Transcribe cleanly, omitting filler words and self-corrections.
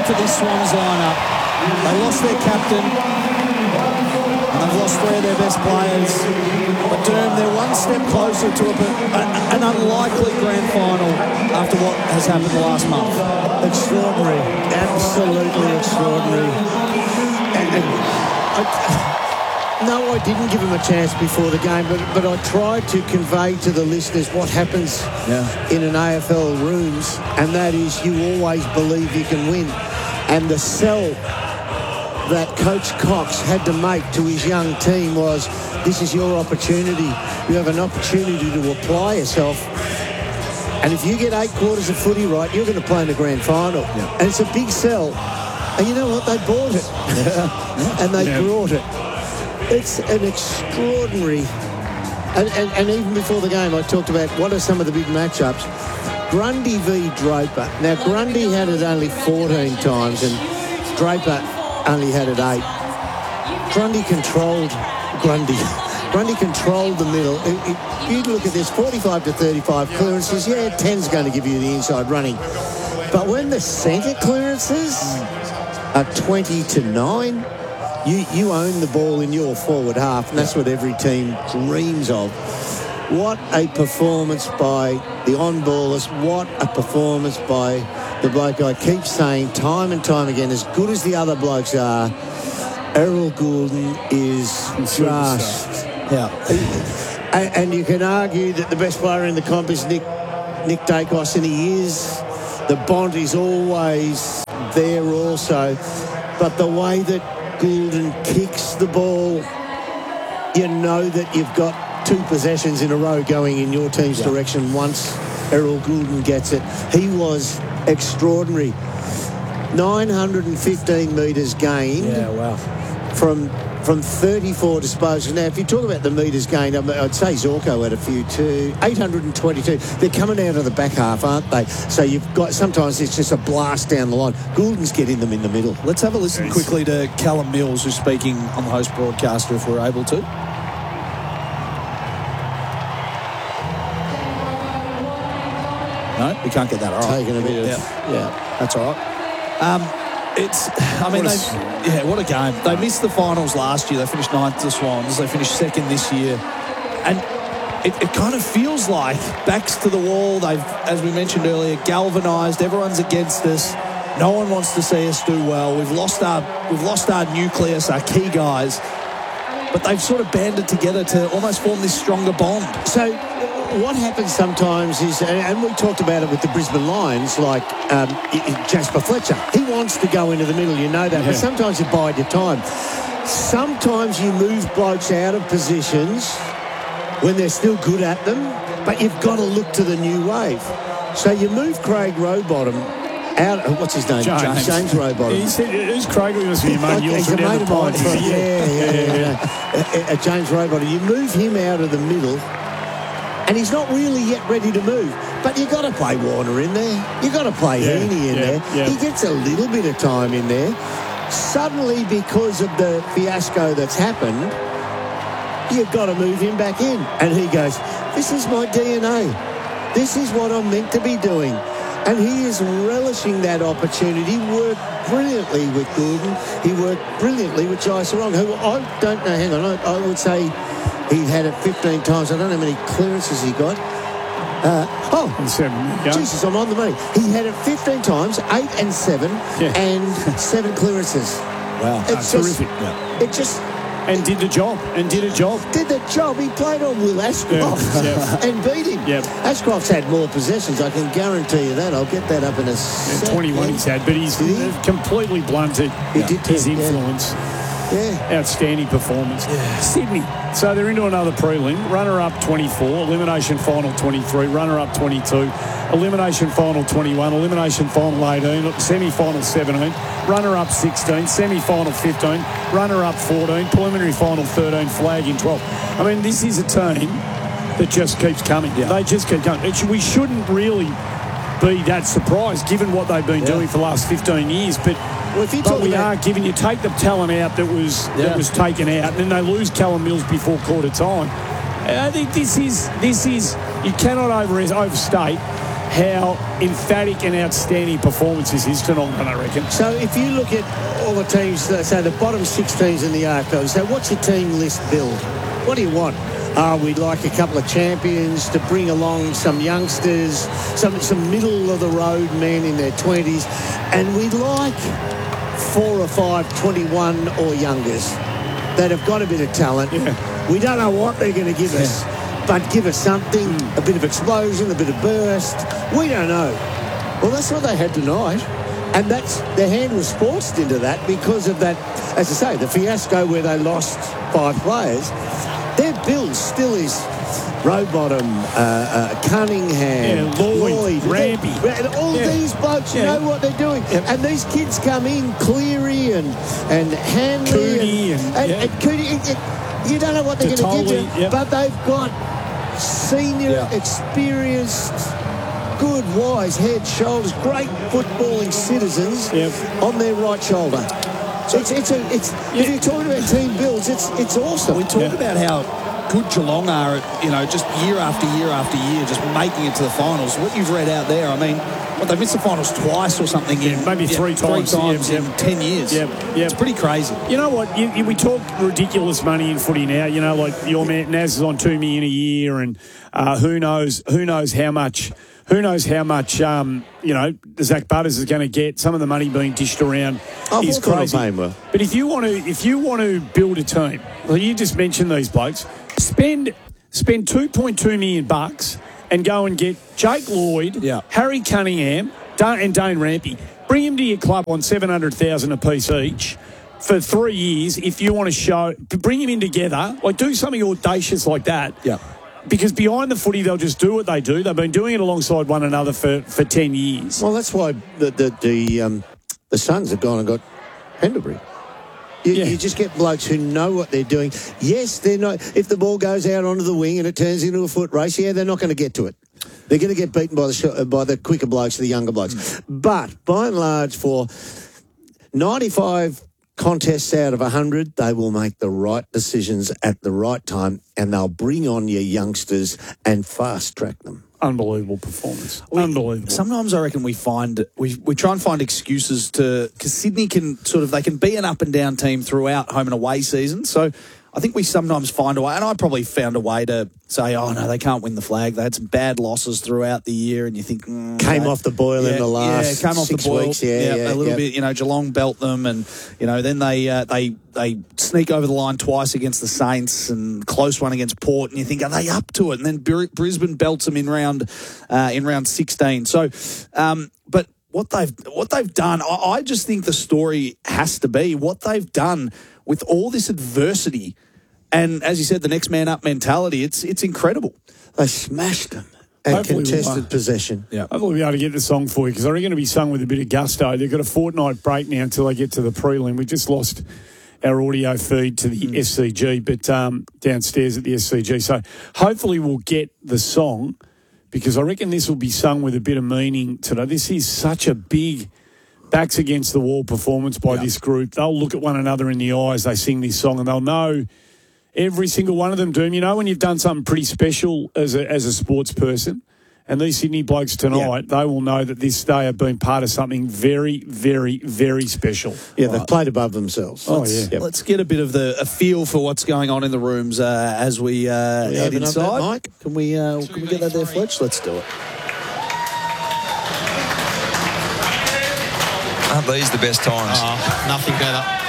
for this Swans lineup. They lost their captain, and they've lost three of their best players. But Derm, they're one step closer to an unlikely grand final after what has happened the last month. Extraordinary, absolutely extraordinary. No, I didn't give him a chance before the game, but I tried to convey to the listeners what happens in an AFL rooms, and that is you always believe you can win. And the sell that Coach Cox had to make to his young team was, this is your opportunity. You have an opportunity to apply yourself. And if you get 8 quarters of footy right, you're going to play in the grand final. Yeah. And it's a big sell. And you know what? They bought it. And they brought it. It's an extraordinary... And even before the game, I talked about what are some of the big matchups. Grundy v Draper. Now, Grundy had it only 14 times and Draper only had it 8. Grundy controlled the middle. If you look at this, 45 to 35 clearances, 10's going to give you the inside running. But when the centre clearances are 20 to 9, you own the ball in your forward half, and that's what every team dreams of. What a performance by the on-ballers. What a performance by the bloke I keep saying time and time again, as good as the other blokes are, Errol Goulden is just... And you can argue that the best player in the comp is Nick Dacos, and he is. The bond is always there also. But the way that Goulden kicks the ball, you know that you've got 2 possessions in a row going in your team's direction once Errol Goulden gets it. He was extraordinary. 915 metres gained from 34 disposals. Now, if you talk about the metres gained, I'd say Zorko had a few too. 822. They're coming out of the back half, aren't they? So you've got, sometimes it's just a blast down the line. Goulden's getting them in the middle. Let's have a listen quickly to Callum Mills, who's speaking on the host broadcaster, if we're able to. No, we can't get that. All right. Taking a bit of... That's all right. What a game. They missed the finals last year. They finished 9th, the Swans. They finished 2nd this year. And it kind of feels like backs to the wall. They've, as we mentioned earlier, galvanised. Everyone's against us. No one wants to see us do well. We've lost our nucleus, our key guys. But they've sort of banded together to almost form this stronger bond. So what happens sometimes is, and we talked about it with the Brisbane Lions, like Jasper Fletcher. He wants to go into the middle, you know that, but sometimes you bide your time. Sometimes you move blokes out of positions when they're still good at them, but you've got to look to the new wave. So you move Craig Rowbottom out. What's his name? James Rowbottom. He said, who's Craig? He must be a mate. He's a mate of mine. James Rowbottom. You move him out of the middle, and he's not really yet ready to move. But you've got to play Warner in there. You've got to play Heaney in there. Yeah. He gets a little bit of time in there. Suddenly, because of the fiasco that's happened, you've got to move him back in. And he goes, this is my DNA. This is what I'm meant to be doing. And he is relishing that opportunity. He worked brilliantly with Goulden. He worked brilliantly with Jai Sarong, who I don't know, hang on, I would say he had it 15 times. I don't know how many clearances he got. Jesus, I'm on the money. He had it 15 times, 8 and 7, and 7 clearances. Wow, terrific. It just... And did the job. Did the job. He played on Will Ashcroft and beat him. Yep. Ashcroft's had more possessions, I can guarantee you that. I'll get that up in a second. 21 he's had, but he's completely blunted his influence. Outstanding performance. Sydney. So they're into another prelim. Runner-up 24, elimination final 23, runner-up 22, elimination final 21, elimination final 18, semi-final 17, runner-up 16, semi-final 15, runner-up 14, preliminary final 13, flag in 12. I mean, this is a team that just keeps coming. They just keep coming. We shouldn't really be that surprised given what they've been doing for the last 15 years, but we are giving you, take the talent out that was taken out, and then they lose Callum Mills before quarter time. I think this is you cannot overstate how emphatic and outstanding performance this is tonight, I reckon. So if you look at all the teams, say the bottom 6 teams in the AFL, so what's your team list build? What do you want? We'd like a couple of champions to bring along some youngsters, some middle-of-the-road men in their 20s, and we'd like 4 or 5 21 or youngers that have got a bit of talent. Yeah. We don't know what they're going to give us, but give us something, a bit of explosion, a bit of burst. We don't know. Well, that's what they had tonight. And that's their hand was forced into that because of that, as I say, the fiasco where they lost 5 players. Their build still is Rowbottom, Cunningham, Lloyd, Rampy. All these blokes, you know what they're doing. Yep. And these kids come in, Cleary and Hanley. Cooney and Cooney. You don't know what they're going to give you, but they've got senior, experienced, good, wise head, shoulders, great footballing citizens on their right shoulder. So if you're talking about team builds, it's awesome. We talk about how good Geelong are at, just year after year after year, just making it to the finals. What you've read out there, I mean, they've missed the finals twice or something maybe 3 times in 10 years. It's pretty crazy. You know what? We talk ridiculous money in footy now. Like your man Naz is on $2 million a year, and who knows how much. Who knows how much, Zach Butters is going to get. Some of the money being dished around is crazy. But if you want to build a team, well, you just mentioned these blokes. Spend $2.2 million and go and get Jake Lloyd, Harry Cunningham, and Dane Rampy. Bring them to your club on $700,000 a piece each for 3 years. If you want to bring them in together, do something audacious like that. Yeah. Because behind the footy, they'll just do what they do. They've been doing it alongside one another for 10 years. Well, that's why the Suns have gone and got Pendlebury. You just get blokes who know what they're doing. Yes, they're not. If the ball goes out onto the wing and it turns into a foot race, they're not going to get to it. They're going to get beaten by the quicker blokes, the younger blokes. But by and large, for 95 contests out of 100, they will make the right decisions at the right time, and they'll bring on your youngsters and fast track them. Unbelievable performance. Unbelievable. Sometimes I reckon we try and find excuses because Sydney can they can be an up and down team throughout home and away season. So I think we sometimes find a way, and I probably found a way to say, oh, no, they can't win the flag. They had some bad losses throughout the year, and you think... came off the boil in the last 6 weeks. A little bit, Geelong belt them, and, then they sneak over the line twice against the Saints, and close one against Port, and you think, are they up to it? And then Brisbane belts them in round 16. So, but what they've done, I just think the story has to be what they've done with all this adversity, and as you said, the next man up mentality. It's incredible. They smashed them at contested possession. Yeah, hopefully we'll be able to get the song for you because they're going to be sung with a bit of gusto. They've got a fortnight break now until they get to the prelim. We just lost our audio feed to the SCG, but downstairs at the SCG. So hopefully we'll get the song because I reckon this will be sung with a bit of meaning today. This is such a big backs against the wall performance by this group. They'll look at one another in the eyes, they sing this song, and they'll know, every single one of them, Doom, when you've done something pretty special as a sports person, and these Sydney blokes tonight, they will know that this day have been part of something very, very, very special. Yeah, they've played above themselves. Let's get a bit of a feel for what's going on in the rooms as we head inside. Mike? Can we get that there, Fletch? Let's do it. Aren't these the best times? Oh, nothing better.